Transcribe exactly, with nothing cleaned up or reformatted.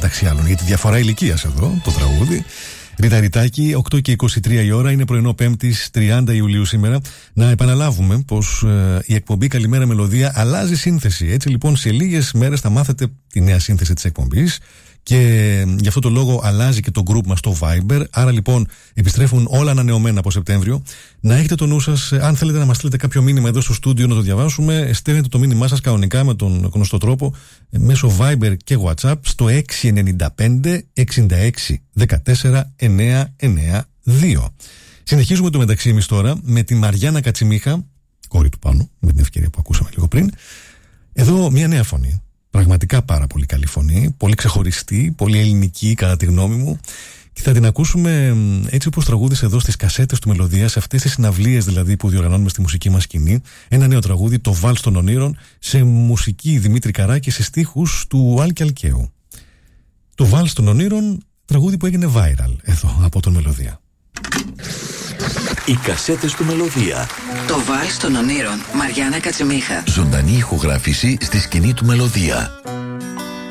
μεταξύ άλλων, για τη διαφορά ηλικίας εδώ, το τραγούδι. Ρίτα Ριτάκη, οκτώ και είκοσι τρία η ώρα, είναι πρωινό Πέμπτης τριάντα Ιουλίου σήμερα. Να επαναλάβουμε πως ε, η εκπομπή Καλημέρα Μελωδία αλλάζει σύνθεση. Έτσι λοιπόν, σε λίγες μέρες θα μάθετε τη νέα σύνθεση της εκπομπής. Και γι' αυτό το λόγο αλλάζει και το group μας στο Viber. Άρα λοιπόν επιστρέφουν όλα ανανεωμένα από Σεπτέμβριο. Να έχετε το νου σας, αν θέλετε να μας στείλετε κάποιο μήνυμα εδώ στο στούντιο να το διαβάσουμε, στέλνετε το μήνυμά σας κανονικά με τον γνωστό τρόπο μέσω Viber και WhatsApp στο έξι εννιά πέντε εξήντα έξι δεκατέσσερα εννιακόσια ενενήντα δύο. Συνεχίζουμε το μεταξύ εμείς τώρα με τη Μαριάννα Κατσιμίχα, κόρη του Πάνου, με την ευκαιρία που ακούσαμε λίγο πριν. Εδώ μια νέα φωνή. Πραγματικά πάρα πολύ καλή φωνή, πολύ ξεχωριστή, πολύ ελληνική κατά τη γνώμη μου. Και θα την ακούσουμε έτσι όπως τραγούδισε εδώ στις κασέτες του Μελωδία, σε αυτές τις συναυλίες δηλαδή που διοργανώνουμε στη μουσική μας σκηνή. Ένα νέο τραγούδι, το Βάλς των Ονείρων, σε μουσική Δημήτρη Καράκη, σε στίχους του Άλκη Αλκαίου. Το Βάλς των Ονείρων, τραγούδι που έγινε viral εδώ από τον Μελωδία. Οι κασέτες του Μελωδία. Το Βάλς των Ονείρων, Μαριάννα Κατσιμίχα. Ζωντανή ηχογράφηση στη σκηνή του Μελωδία.